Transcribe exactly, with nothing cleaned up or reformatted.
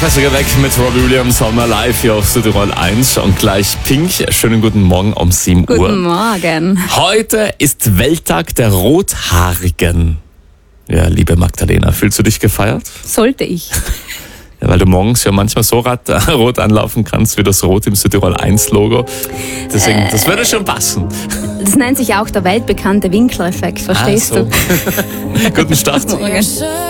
Klassiker weg mit Robbie Williams, Sommer live hier auf Südtirol eins und gleich Pink. Schönen guten Morgen um sieben Uhr. Guten Morgen. Heute ist Welttag der Rothaarigen. Ja, liebe Magdalena, fühlst du dich gefeiert? Sollte ich. Ja, weil du morgens ja manchmal so rot, rot anlaufen kannst wie das Rot im Südtirol eins Logo. Deswegen, äh, das würde schon passen. Das nennt sich auch der weltbekannte Winkler-Effekt, verstehst ah, so. du? Guten Start. Morgen.